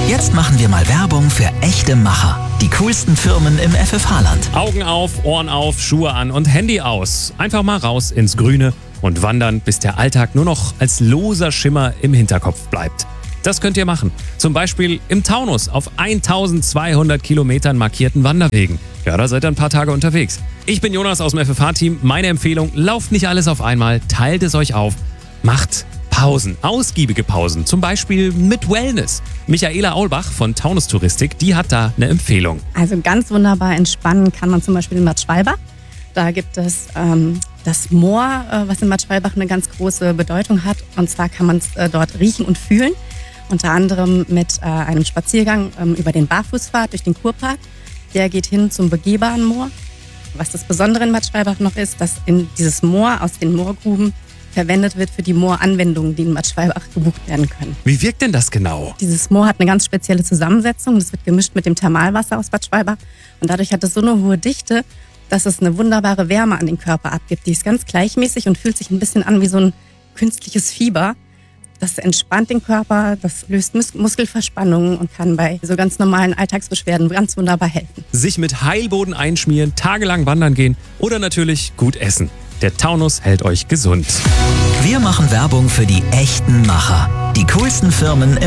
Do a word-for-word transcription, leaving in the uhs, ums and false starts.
Jetzt machen wir mal Werbung für echte Macher. Die coolsten Firmen im F F H-Land. Augen auf, Ohren auf, Schuhe an und Handy aus. Einfach mal raus ins Grüne und wandern, bis der Alltag nur noch als loser Schimmer im Hinterkopf bleibt. Das könnt ihr machen. Zum Beispiel im Taunus auf eintausendzweihundert Kilometern markierten Wanderwegen. Ja, da seid ihr ein paar Tage unterwegs. Ich bin Jonas aus dem F F H-Team. Meine Empfehlung, lauft nicht alles auf einmal, teilt es euch auf. Macht Pausen, ausgiebige Pausen, zum Beispiel mit Wellness. Michaela Aulbach von Taunus Touristik, die hat da eine Empfehlung. Also ganz wunderbar entspannen kann man zum Beispiel in Bad Schwalbach. Da gibt es ähm, das Moor, äh, was in Bad Schwalbach eine ganz große Bedeutung hat. Und zwar kann man es äh, dort riechen und fühlen. Unter anderem mit äh, einem Spaziergang ähm, über den Barfußpfad durch den Kurpark. Der geht hin zum begehbaren Moor. Was das Besondere in Bad Schwalbach noch ist, dass in dieses Moor aus den Moorgruben verwendet wird für die Mooranwendungen, die in Bad Schwalbach gebucht werden können. Wie wirkt denn das genau? Dieses Moor hat eine ganz spezielle Zusammensetzung. Das wird gemischt mit dem Thermalwasser aus Bad Schwalbach. Und dadurch hat es so eine hohe Dichte, dass es eine wunderbare Wärme an den Körper abgibt. Die ist ganz gleichmäßig und fühlt sich ein bisschen an wie so ein künstliches Fieber. Das entspannt den Körper, das löst Mus- Muskelverspannungen und kann bei so ganz normalen Alltagsbeschwerden ganz wunderbar helfen. Sich mit Heilboden einschmieren, tagelang wandern gehen oder natürlich gut essen. Der Taunus hält euch gesund. Wir machen Werbung für die echten Macher. Die coolsten Firmen im